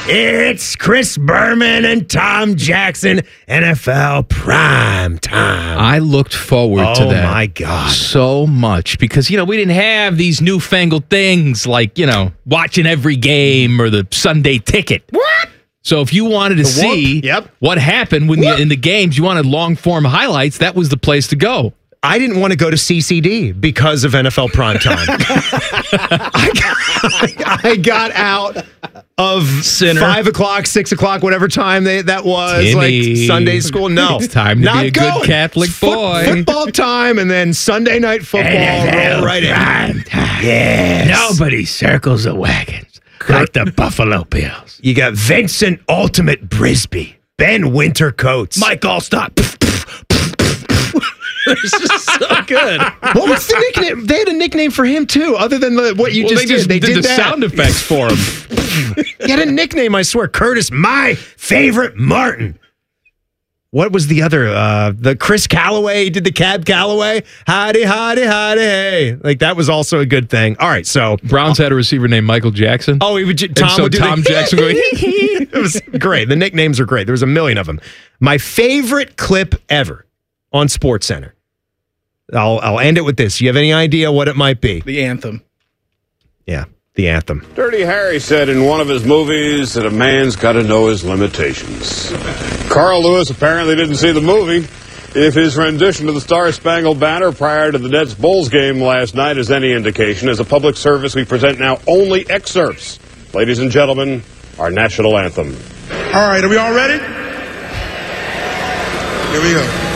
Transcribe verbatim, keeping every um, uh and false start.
It's Chris Berman and Tom Jackson, N F L Prime Time. I looked forward oh to that. Oh, my God. So much because, you know, we didn't have these newfangled things like, you know, watching every game or the Sunday ticket. What? So if you wanted to The see whoop? Yep. what happened when the, in the games, you wanted long-form highlights, that was the place to go. I didn't want to go to C C D because of N F L Prime Time. I, got, I got out of Sinner. five o'clock, six o'clock, whatever time they, that was, Timmy. like Sunday school. No, It's time to not be a going. good Catholic Foot- boy. Football time, and then Sunday night football. Roll right in. Yes. Nobody circles the wagons like the Buffalo Bills. You got Vincent Ultimate Brisby, Ben Winter Coates, Mike Allstott. It's just so good. What was the nickname? They had a nickname for him too, other than the, what you Well, just they just did. They did, did, the that. sound effects for him. He had a nickname, I swear. Curtis, my favorite Martin. What was the other? Uh, the Chris Calloway he did the Cab Calloway. Howdy, howdy, howdy, hey. Like, that was also a good thing. All right, so. Browns had a receiver named Michael Jackson. Oh, he would, Tom and so would do Tom the, Jackson going, It was great. The nicknames are great. There was a million of them. My favorite clip ever on SportsCenter. I'll I'll end it with this. You have any idea what it might be? The anthem. Yeah, the anthem. Dirty Harry said in one of his movies that a man's got to know his limitations. Carl Lewis apparently didn't see the movie. If his rendition of the Star Spangled Banner prior to the Nets Bulls game last night is any indication, as a public service, we present now only excerpts. Ladies and gentlemen, our national anthem. All right, are we all ready? Here we go.